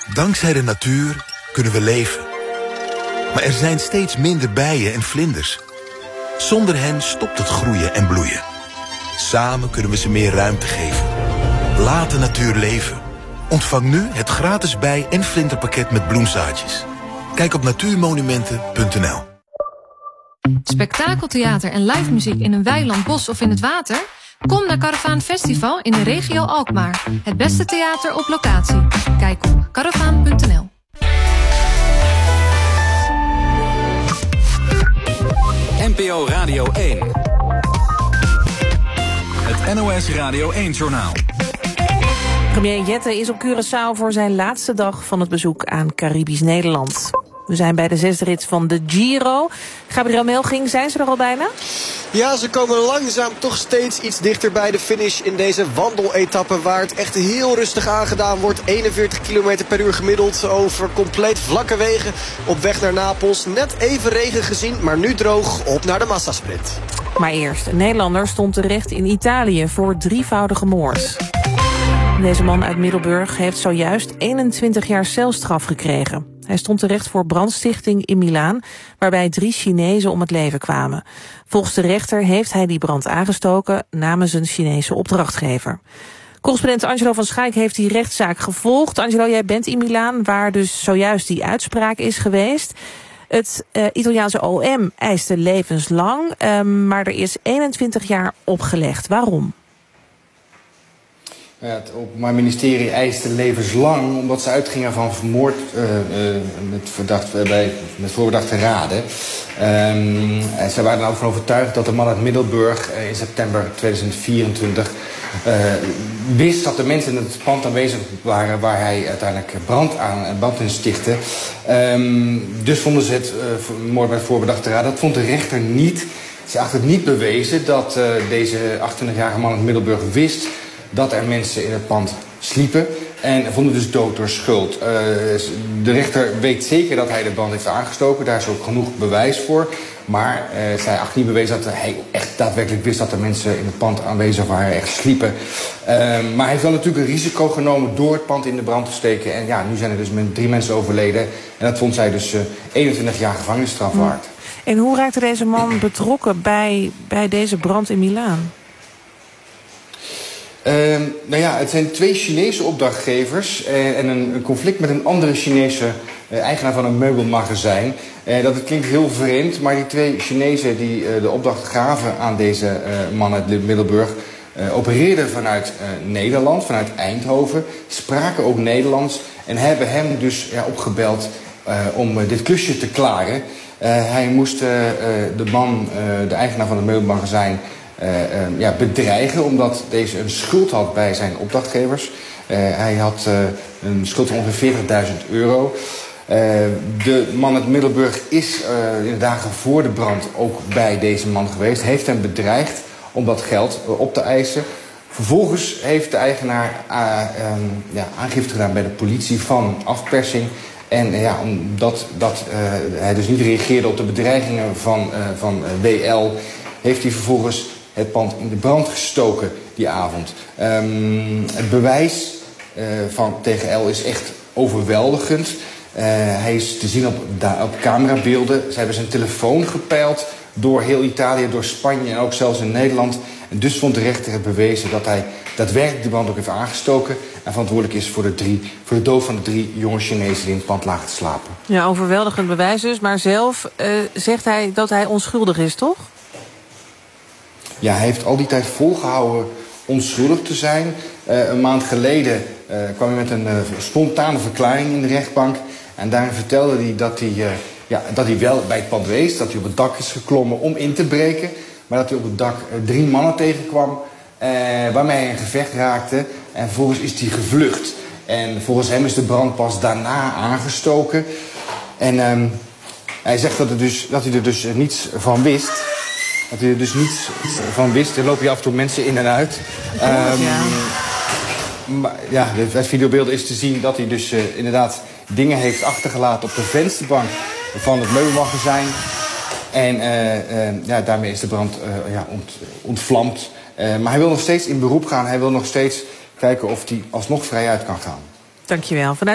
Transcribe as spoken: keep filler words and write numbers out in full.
Dankzij de natuur kunnen we leven. Maar er zijn steeds minder bijen en vlinders. Zonder hen stopt het groeien en bloeien. Samen kunnen we ze meer ruimte geven. Laat de natuur leven. Ontvang nu het gratis bij- en vlinderpakket met bloemzaadjes. Kijk op natuurmonumenten punt n l. Spektakeltheater en live muziek in een weiland, bos of in het water? Kom naar Caravaan Festival in de regio Alkmaar. Het beste theater op locatie. Kijk op caravaan punt n l. N P O Radio één. Het N O S Radio één-journaal. Premier Jette is op Curaçao voor zijn laatste dag van het bezoek aan Caribisch Nederland. We zijn bij de zesde rit van de Giro. Gabriel Melching, zijn ze er al bijna? Ja, ze komen langzaam toch steeds iets dichter bij de finish in deze wandeletappe, waar het echt heel rustig aangedaan wordt. eenenveertig kilometer per uur gemiddeld over compleet vlakke wegen op weg naar Napels. Net even regen gezien, maar nu droog, op naar de massasprint. Maar eerst, een Nederlander stond terecht in Italië voor drievoudige moord. Deze man uit Middelburg heeft zojuist eenentwintig jaar celstraf gekregen. Hij stond terecht voor brandstichting in Milaan, waarbij drie Chinezen om het leven kwamen. Volgens de rechter heeft hij die brand aangestoken namens een Chinese opdrachtgever. Correspondent Angelo van Schaik heeft die rechtszaak gevolgd. Angelo, jij bent in Milaan, waar dus zojuist die uitspraak is geweest. Het uh, Italiaanse O M eiste levenslang, uh, maar er is eenentwintig jaar opgelegd. Waarom? Ja, het Openbaar Ministerie eiste levenslang omdat ze uitgingen van vermoord uh, uh, met, verdacht, uh, bij, met voorbedachte raden. Um, en ze waren er ook van overtuigd dat de man uit Middelburg uh, in september tweeduizend vierentwintig uh, wist dat de mensen in het pand aanwezig waren waar hij uiteindelijk brand aan brand in stichtte. Um, dus vonden ze het uh, moord met voorbedachte raden. Dat vond de rechter niet. Ze acht het niet bewezen dat uh, deze achtentwintigjarige man uit Middelburg wist dat er mensen in het pand sliepen en vonden dus dood door schuld. Uh, de rechter weet zeker dat hij de brand heeft aangestoken. Daar is ook genoeg bewijs voor. Maar uh, zij acht niet bewezen dat hij echt daadwerkelijk wist dat er mensen in het pand aanwezig waren, echt sliepen. Uh, maar hij heeft wel natuurlijk een risico genomen door het pand in de brand te steken. En ja, nu zijn er dus drie mensen overleden. En dat vond zij dus uh, eenentwintig jaar gevangenisstraf waard. En hoe raakte deze man betrokken bij, bij deze brand in Milaan? Uh, nou ja, het zijn twee Chinese opdrachtgevers uh, en een, een conflict met een andere Chinese uh, eigenaar van een meubelmagazijn. Uh, dat klinkt heel vreemd, maar die twee Chinezen die uh, de opdracht gaven aan deze uh, man uit Middelburg uh, opereerden vanuit uh, Nederland, vanuit Eindhoven, spraken ook Nederlands en hebben hem dus ja, opgebeld uh, om uh, dit klusje te klaren. Uh, hij moest uh, uh, de man, uh, de eigenaar van het meubelmagazijn, Uh, uh, ja, bedreigen omdat deze een schuld had bij zijn opdrachtgevers. Uh, hij had uh, een schuld van ongeveer veertigduizend euro. Uh, de man uit Middelburg is uh, in de dagen voor de brand ook bij deze man geweest. Heeft hem bedreigd om dat geld uh, op te eisen. Vervolgens heeft de eigenaar uh, um, ja, aangifte gedaan bij de politie van afpersing. En uh, ja, omdat dat, uh, hij dus niet reageerde op de bedreigingen van, uh, van uh, W L, heeft hij vervolgens het pand in de brand gestoken die avond. Um, het bewijs uh, van tegen L is echt overweldigend. Uh, hij is te zien op, op camerabeelden. Ze hebben zijn telefoon gepeild door heel Italië, door Spanje en ook zelfs in Nederland. En dus vond de rechter het bewezen dat hij daadwerkelijk de brand ook heeft aangestoken en verantwoordelijk is voor de, drie, voor de dood van de drie jonge Chinezen die in het pand lagen te slapen. Ja, overweldigend bewijs dus, maar zelf uh, zegt hij dat hij onschuldig is, toch? Ja, hij heeft al die tijd volgehouden onschuldig te zijn. Uh, een maand geleden uh, kwam hij met een uh, spontane verklaring in de rechtbank. En daarin vertelde hij dat hij, uh, ja, dat hij wel bij het pand wees, dat hij op het dak is geklommen om in te breken. Maar dat hij op het dak uh, drie mannen tegenkwam, uh, waarmee hij in gevecht raakte. En vervolgens is hij gevlucht. En volgens hem is de brand pas daarna aangestoken. En um, hij zegt dat, het dus, dat hij er dus niets van wist. Dat hij er dus niets van wist. Er lopen je af en toe mensen in en uit. Um, ja. Maar ja, uit videobeelden is te zien dat hij dus uh, inderdaad dingen heeft achtergelaten op de vensterbank van het meubelmagazijn. En uh, uh, ja, daarmee is de brand uh, ja, ont, ontvlamd. Uh, maar hij wil nog steeds in beroep gaan. Hij wil nog steeds kijken of hij alsnog vrijuit kan gaan. Dankjewel. Vanuit